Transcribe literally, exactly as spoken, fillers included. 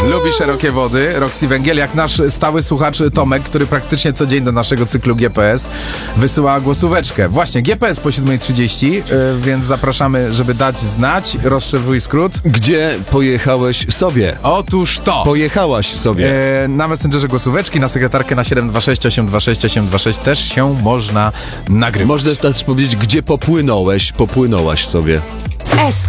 Lubi szerokie wody, Roxy Węgiel, jak nasz stały słuchacz Tomek, który praktycznie co dzień do naszego cyklu G P S wysyła głosóweczkę. Właśnie, G P S po siódma trzydzieści, yy, więc zapraszamy, żeby dać znać. Rozszyfruj skrót. Gdzie pojechałeś sobie? Otóż to. Pojechałaś sobie. Yy, na Messengerze głosóweczki, na sekretarkę na siedem dwa sześć osiem dwa sześć osiem dwa sześć też się można nagrywać. Można też powiedzieć, gdzie popłynąłeś, popłynąłaś sobie. S